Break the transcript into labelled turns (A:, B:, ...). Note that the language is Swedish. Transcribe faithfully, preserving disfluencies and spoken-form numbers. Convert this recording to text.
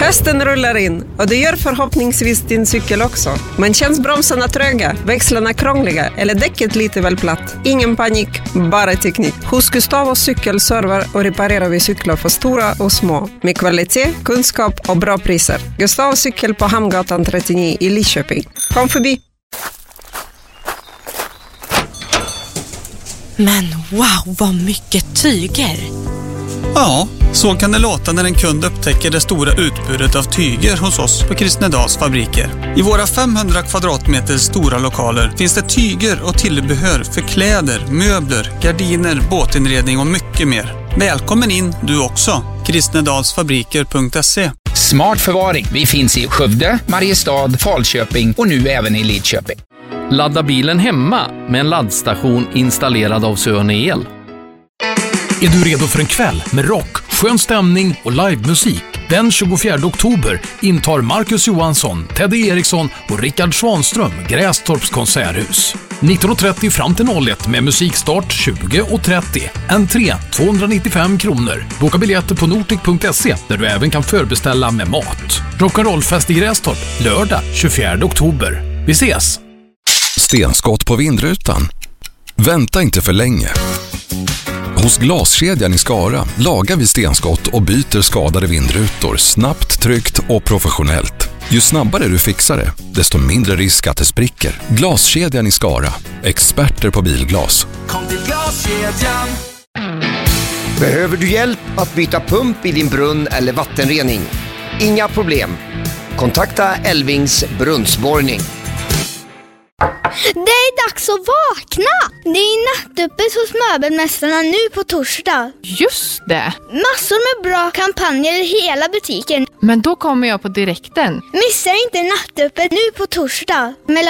A: Hösten rullar in och det gör förhoppningsvis din cykel också. Men känns bromsarna tröga, växlarna krångliga eller däcket lite väl platt? Ingen panik, bara teknik. Hos Gustavos cykelserver och reparerar vi cyklar för stora och små. Med kvalitet, kunskap och bra priser. Gustavos cykel på Hamngatan trettionio i Lidköping. Kom förbi!
B: Men wow, vad mycket tyger!
C: Ja, så kan det låta när en kund upptäcker det stora utbudet av tyger hos oss på Kristnedals fabriker. I våra femhundra kvadratmeter stora lokaler finns det tyger och tillbehör för kläder, möbler, gardiner, båtinredning och mycket mer. Välkommen in du också. kristnedalsfabriker punkt se.
D: Smart förvaring. Vi finns i Skövde, Mariestad, Falköping och nu även i Lidköping.
E: Ladda bilen hemma med en laddstation installerad av Söne El.
F: Är du redo för en kväll med rock, skön stämning och livemusik? Den tjugofjärde oktober intar Marcus Johansson, Teddy Eriksson och Rickard Svanström Grästorps konserthus. nitton och trettio fram till noll ett med musikstart tjugo och trettio. Entré tvåhundranittiofem kronor. Boka biljetter på nordic punkt se där du även kan förbeställa med mat. Rock'n'rollfest i Grästorp lördag tjugofjärde oktober. Vi ses!
G: Stenskott på vindrutan. Vänta inte för länge. Hos Glaskedjan i Skara lagar vi stenskott och byter skadade vindrutor snabbt, tryggt och professionellt. Ju snabbare du fixar det, desto mindre risk att det spricker. Glaskedjan i Skara. Experter på bilglas.
H: Kom till Glaskedjan.
I: Behöver du hjälp att byta pump i din brunn eller vattenrening? Inga problem. Kontakta Elvings brunnsborrning.
J: Det är dags att vakna! Det är nattöppet hos Möbelmästarna nu på torsdag.
K: Just det!
J: Massor med bra kampanjer i hela butiken.
K: Men då kommer jag på direkten.
J: Missa inte nattöppet nu på torsdag.